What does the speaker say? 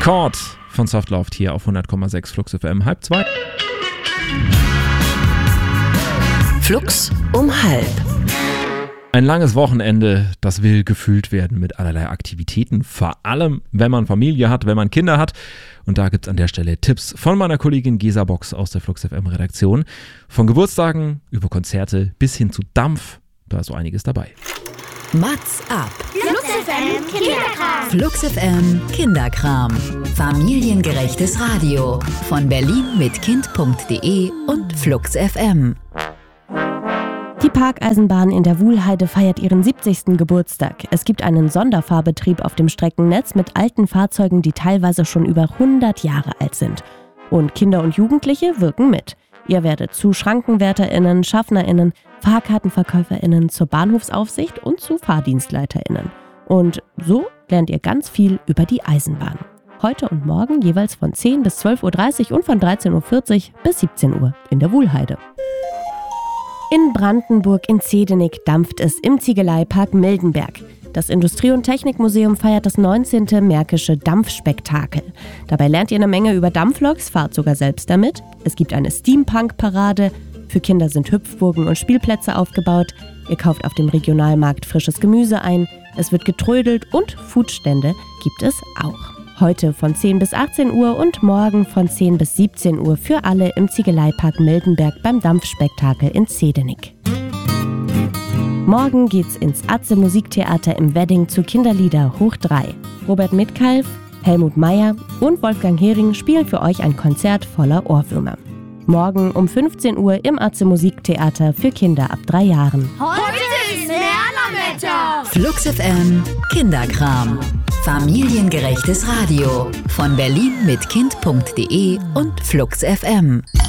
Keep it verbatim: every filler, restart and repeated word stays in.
Chord von Softloft hier auf hundert Komma sechs Flux F M, halb zwei. Flux um halb. Ein langes Wochenende, das will gefüllt werden mit allerlei Aktivitäten, vor allem wenn man Familie hat, wenn man Kinder hat. Und da gibt's an der Stelle Tipps von meiner Kollegin Gesa Box aus der Flux F M Redaktion. Von Geburtstagen über Konzerte bis hin zu Dampf, da ist so einiges dabei. Mats ab. Flux F M Kinderkram. Flux F M Kinderkram. Familiengerechtes Radio von Berlin mit Kind punkt de und Flux F M. Die Parkeisenbahn in der Wuhlheide feiert ihren siebzigsten Geburtstag. Es gibt einen Sonderfahrbetrieb auf dem Streckennetz mit alten Fahrzeugen, die teilweise schon über hundert Jahre alt sind. Und Kinder und Jugendliche wirken mit. Ihr werdet zu SchrankenwärterInnen, SchaffnerInnen, FahrkartenverkäuferInnen, zur Bahnhofsaufsicht und zu FahrdienstleiterInnen. Und so lernt ihr ganz viel über die Eisenbahn. Heute und morgen jeweils von zehn bis zwölf Uhr dreißig und von dreizehn Uhr vierzig bis siebzehn Uhr in der Wuhlheide. In Brandenburg in Zedenik dampft es im Ziegeleipark Mildenberg. Das Industrie- und Technikmuseum feiert das neunzehnte Märkische Dampfspektakel. Dabei lernt ihr eine Menge über Dampfloks, fahrt sogar selbst damit. Es gibt eine Steampunk-Parade. Für Kinder sind Hüpfburgen und Spielplätze aufgebaut. Ihr kauft auf dem Regionalmarkt frisches Gemüse ein. Es wird getrödelt und Foodstände gibt es auch. Heute von zehn bis achtzehn Uhr und morgen von zehn bis siebzehn Uhr für alle im Ziegeleipark Mildenberg beim Dampfspektakel in Zedenik. Morgen geht's ins Atze Musiktheater im Wedding zu Kinderlieder hoch drei. Robert Mitkalf, Helmut Meyer und Wolfgang Hering spielen für euch ein Konzert voller Ohrwürmer. Morgen um fünfzehn Uhr im Atze Musiktheater für Kinder ab drei Jahren. Heute ist Lernerwetter. Flux F M Kinderkram. Familiengerechtes Radio von Berlin mit Kind punkt de und Flux F M.